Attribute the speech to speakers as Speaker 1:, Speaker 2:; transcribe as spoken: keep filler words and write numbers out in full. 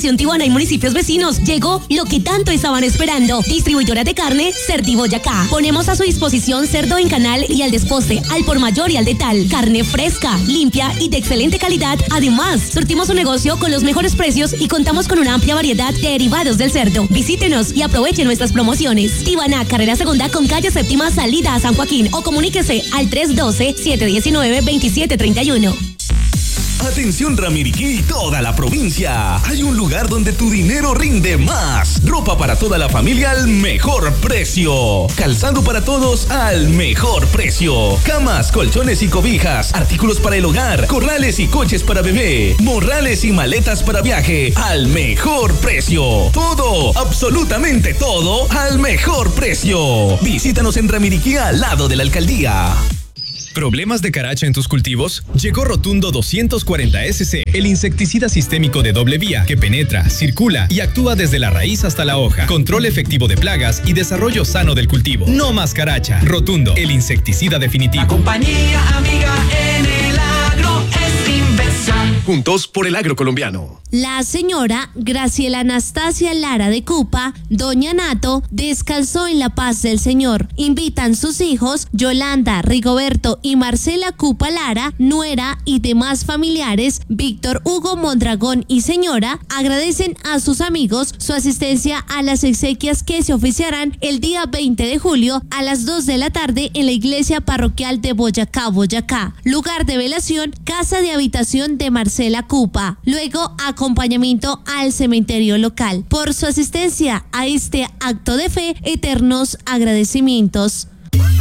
Speaker 1: atención Tibana y municipios vecinos. Llegó lo que tanto estaban esperando. Distribuidora de carne Cerdi Boyacá. Ponemos a su disposición cerdo en canal y al desposte, al por mayor y al detal. Carne fresca, limpia y de excelente calidad. Además, surtimos su negocio con los mejores precios y contamos con una amplia variedad de derivados del cerdo. Visítenos y aprovechen nuestras promociones. Tibana, carrera segunda con calle séptima, salida a San Joaquín, o comuníquese al tres uno dos, siete uno nueve, dos siete tres uno.
Speaker 2: Atención Ramiriquí y toda la provincia. Hay un lugar donde tu dinero rinde más. Ropa para toda la familia al mejor precio. Calzado para todos al mejor precio. Camas, colchones y cobijas. Artículos para el hogar. Corrales y coches para bebé. Morrales y maletas para viaje al mejor precio. Todo, absolutamente todo al mejor precio. Visítanos en Ramiriquí al lado de la alcaldía.
Speaker 3: ¿Problemas de caracha en tus cultivos? Llegó Rotundo doscientos cuarenta S C, el insecticida sistémico de doble vía que penetra, circula y actúa desde la raíz hasta la hoja. Control efectivo de plagas y desarrollo sano del cultivo. No más caracha. Rotundo, el insecticida definitivo.
Speaker 4: La compañía amiga en el agro es Inversan.
Speaker 5: Juntos por el agro colombiano.
Speaker 6: La señora Graciela Anastasia Lara de Cupa, Doña Nato, descansó en la paz del Señor. Invitan sus hijos, Yolanda, Rigoberto y Marcela Cupa Lara, nuera y demás familiares, Víctor Hugo Mondragón y señora, agradecen a sus amigos su asistencia a las exequias que se oficiarán el día veinte de julio a las dos de la tarde en la iglesia parroquial de Boyacá, Boyacá. Lugar de velación, casa de habitación de Marcela Cupa. Luego, acompañamiento al cementerio local. Por su asistencia a este acto de fe, eternos agradecimientos.